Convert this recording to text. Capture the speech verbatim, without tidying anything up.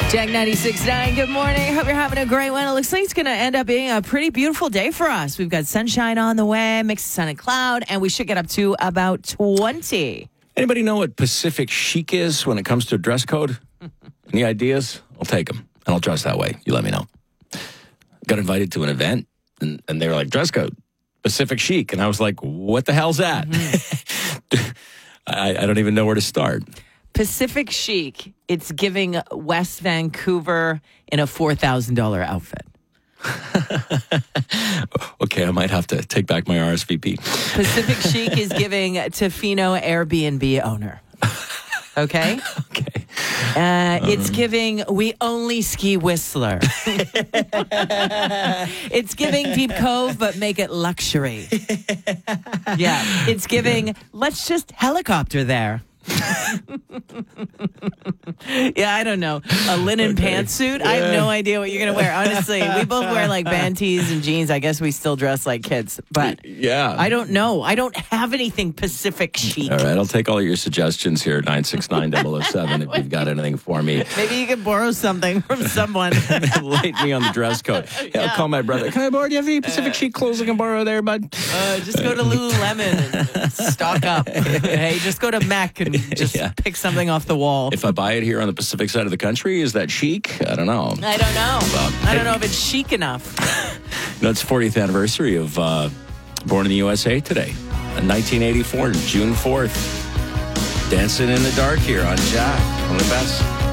Jack ninety-six point nine, good morning. Hope you're having a great one. It looks like it's going to end up being a pretty beautiful day for us. We've got sunshine on the way, mix of sun and cloud, and we should get up to about twenty. Anybody know what Pacific chic is when it comes to dress code? Any ideas? I'll take them, and I'll dress that way. You let me know. Got invited to an event, and, and they were like, dress code, Pacific chic. And I was like, what the hell's that? Mm-hmm. I, I don't even know where to start. Pacific chic, it's giving West Vancouver in a four thousand dollars outfit. Okay, I might have to take back my R S V P. Pacific chic is giving Tofino Airbnb owner. Okay? Okay. Uh, um. It's giving we only ski Whistler. It's giving Deep Cove, but make it luxury. Yeah. It's giving, let's just helicopter there. Yeah, I don't know. A linen okay. pantsuit? Yeah. I have no idea what you're going to wear. Honestly, we both wear like band tees and jeans. I guess we still dress like kids. But yeah, I don't know. I don't have anything Pacific chic. All right, I'll take all your suggestions here, nine six nine, double oh seven, if you've got anything for me. Maybe you can borrow something from someone. Light me on the dress code. Yeah, yeah. I'll call my brother. Can I borrow? Do you have any Pacific chic clothes I can borrow there, bud? Uh, just go to Lululemon and stock up. Hey, just go to Mac and just yeah. pick something off the wall. If I buy it here on the Pacific side of the country, is that chic? I don't know. I don't know. Well, I don't know if it's chic enough. No, it's fortieth anniversary of uh, Born in the U S A today. In nineteen eighty-four, June fourth. Dancing in the dark here on Jack. One of the best.